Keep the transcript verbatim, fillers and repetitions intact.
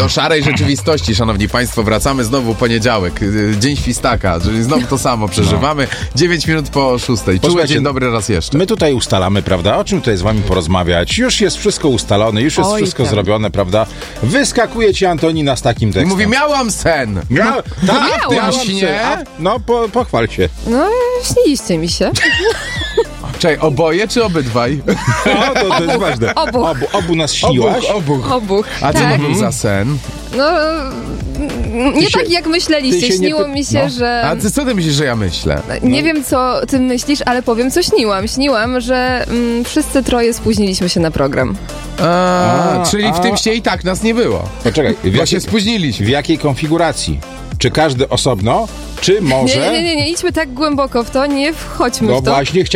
Do szarej rzeczywistości, szanowni państwo, wracamy znowu poniedziałek, dzień świstaka, czyli znowu to samo przeżywamy. dziewięć minut po szóstej. Czułe, dzień dobry raz jeszcze. My tutaj ustalamy, prawda, o czym tutaj z wami porozmawiać. Już jest wszystko ustalone, już jest Oj, wszystko tam. zrobione, prawda. Wyskakuje ci Antonina z takim tekstem. Mówi, miałam sen. Mia... Tak, Miałam. miałam Śnie? sen. A, no, po, pochwal się. No, śniliście mi się. Czekaj, oboje czy obydwaj? No, to, to jest ważne. Obu. Obu, obu nas śniłaś. Obuch, obuch. Obu. A co tak. to był za sen? No, nie się- tak jak ty myśleliście. się nie Śniło py- mi się, no. że... A ty co ty myślisz, że ja myślę? Nie wiem, co ty myślisz, ale powiem, co śniłam. Śniłam, że mm, wszyscy troje spóźniliśmy się na program. A, A, czyli w a. tym śnie i tak nas nie było. Poczekaj, w Bo jakiej, się spóźniliśmy. w jakiej konfiguracji? Czy każdy osobno, czy może... Nie, nie, nie, nie idźmy tak głęboko w to, nie wchodźmy No w to. właśnie,